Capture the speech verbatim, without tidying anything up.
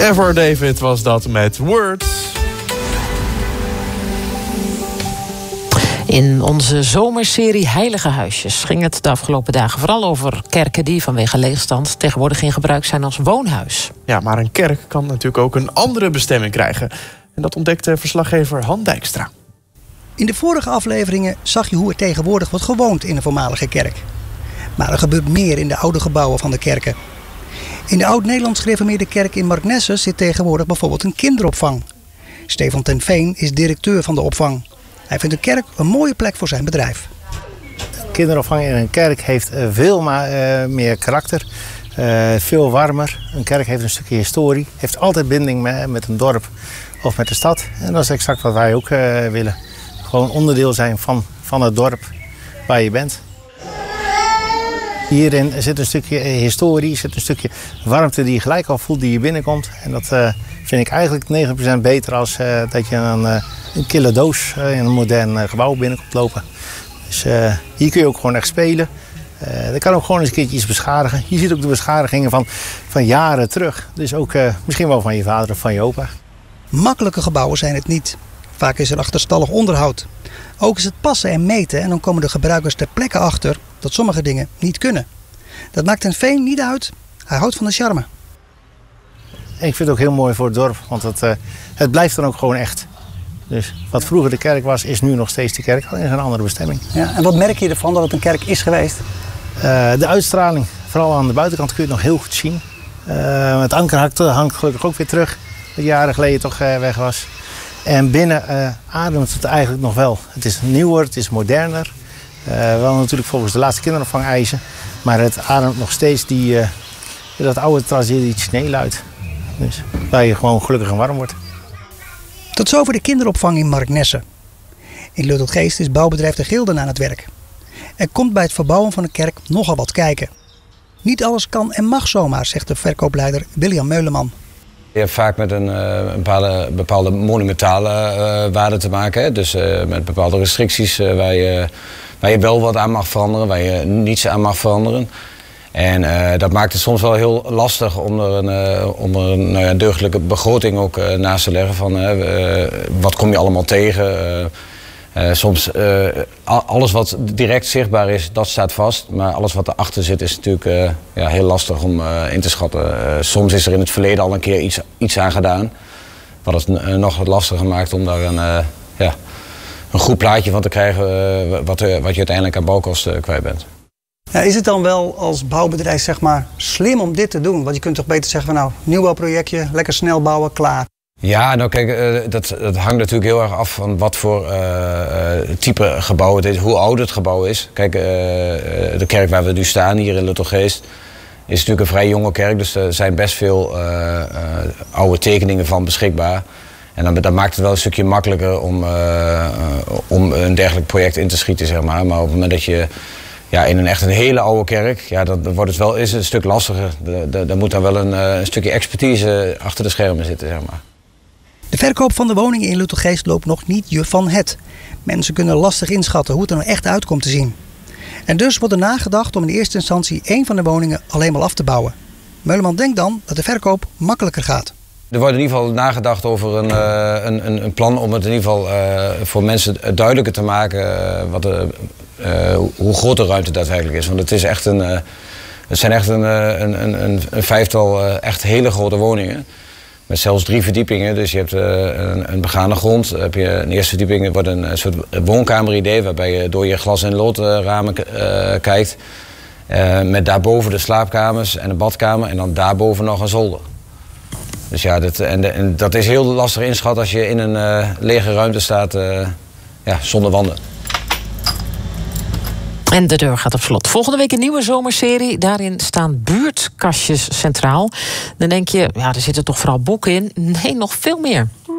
En voor David was dat met Words. In onze zomerserie Heilige Huisjes ging het de afgelopen dagen vooral over kerken die vanwege leegstand tegenwoordig in gebruik zijn als woonhuis. Ja, maar een kerk kan natuurlijk ook een andere bestemming krijgen. En dat ontdekte verslaggever Han Dijkstra. In de vorige afleveringen zag je hoe er tegenwoordig wordt gewoond in een voormalige kerk. Maar er gebeurt meer in de oude gebouwen van de kerken. In de Oud-Nederlands Gereformeerde Kerk in Marknesse zit tegenwoordig bijvoorbeeld een kinderopvang. Stefan ten Veen is directeur van de opvang. Hij vindt de kerk een mooie plek voor zijn bedrijf. Kinderopvang in een kerk heeft veel maar, uh, meer karakter. Uh, veel warmer. Een kerk heeft een stukje historie. Heeft altijd binding met, met een dorp of met de stad. En dat is exact wat wij ook uh, willen. Gewoon onderdeel zijn van, van het dorp waar je bent. Hierin zit een stukje historie, zit een stukje warmte die je gelijk al voelt die je binnenkomt. En dat uh, vind ik eigenlijk negentig procent beter als uh, dat je een, uh, een kille doos uh, in een modern uh, gebouw binnenkomt lopen. Dus uh, hier kun je ook gewoon echt spelen. Uh, dat kan ook gewoon eens een keertje iets beschadigen. Je ziet ook de beschadigingen van, van jaren terug. Dus ook uh, misschien wel van je vader of van je opa. Makkelijke gebouwen zijn het niet. Vaak is er achterstallig onderhoud. Ook is het passen en meten en dan komen de gebruikers ter plekke achter dat sommige dingen niet kunnen. Dat maakt ten Veen niet uit. Hij houdt van de charme. En ik vind het ook heel mooi voor het dorp, want het, uh, het blijft dan ook gewoon echt. Dus wat vroeger de kerk was, is nu nog steeds de kerk, alleen is een andere bestemming. Ja, en wat merk je ervan dat het een kerk is geweest? Uh, de uitstraling, vooral aan de buitenkant kun je het nog heel goed zien. Uh, het anker hangt, hangt gelukkig ook weer terug, dat jaren geleden toch uh, weg was. En binnen uh, ademt het eigenlijk nog wel. Het is nieuwer, het is moderner. Uh, wel natuurlijk volgens de laatste kinderopvang eisen. Maar het ademt nog steeds die, uh, dat oude traditioneel uit. Dus waar je gewoon gelukkig en warm wordt. Tot zover de kinderopvang in Marknesse. In Luttelgeest is bouwbedrijf De Gilden aan het werk. Er komt bij het verbouwen van de kerk nogal wat kijken. Niet alles kan en mag zomaar, zegt de verkoopleider William Meuleman. Je hebt vaak met een, een bepaalde, bepaalde monumentale uh, waarde te maken. Hè? Dus uh, met bepaalde restricties uh, waar, je, waar je wel wat aan mag veranderen, waar je niets aan mag veranderen. En uh, dat maakt het soms wel heel lastig om er een, uh, om er een nou ja, deugdelijke begroting ook uh, naast te leggen. Van, uh, wat kom je allemaal tegen? Uh, Uh, soms uh, alles wat direct zichtbaar is, dat staat vast. Maar alles wat erachter zit is natuurlijk uh, ja, heel lastig om uh, in te schatten. Uh, soms is er in het verleden al een keer iets, iets aan gedaan. Wat het uh, nog wat lastiger maakt om daar een, uh, ja, een goed plaatje van te krijgen. Uh, wat, uh, wat je uiteindelijk aan bouwkosten uh, kwijt bent. Ja, is het dan wel als bouwbedrijf zeg maar, slim om dit te doen? Want je kunt toch beter zeggen van nou, nieuwbouwprojectje, lekker snel bouwen, klaar. Ja, nou kijk, uh, dat, dat hangt natuurlijk heel erg af van wat voor uh, uh, type gebouw het is, hoe oud het gebouw is. Kijk, uh, de kerk waar we nu staan, hier in Luttelgeest, is natuurlijk een vrij jonge kerk. Dus er zijn best veel uh, uh, oude tekeningen van beschikbaar. En dan, dan maakt het wel een stukje makkelijker om, uh, uh, om een dergelijk project in te schieten, zeg maar. Maar op het moment dat je ja, in een echt een hele oude kerk, ja, dan wordt het wel is het een stuk lastiger. Daar moet dan wel een, een stukje expertise achter de schermen zitten, zeg maar. De verkoop van de woningen in Luttelgeest loopt nog niet je van het. Mensen kunnen lastig inschatten hoe het er nou echt uit komt te zien. En dus wordt er nagedacht om in eerste instantie één van de woningen alleen maar af te bouwen. Meuleman denkt dan dat de verkoop makkelijker gaat. Er wordt in ieder geval nagedacht over een, een, een plan om het in ieder geval uh, voor mensen duidelijker te maken uh, wat de, uh, hoe groot de ruimte daadwerkelijk is. Want het, is echt een, uh, het zijn echt een, een, een, een vijftal uh, echt hele grote woningen. Met zelfs drie verdiepingen, dus je hebt uh, een, een begane grond. Dan heb je een eerste verdieping, wordt een, een soort woonkameridee waarbij je door je glas- en loodramen uh, kijkt. Uh, met daarboven de slaapkamers en een badkamer en dan daarboven nog een zolder. Dus ja, dat, en, de, en dat is heel lastig inschatten als je in een uh, lege ruimte staat uh, ja, zonder wanden. En de deur gaat op slot. Volgende week een nieuwe zomerserie. Daarin staan buurtkastjes centraal. Dan denk je, ja, er zitten toch vooral boeken in. Nee, nog veel meer.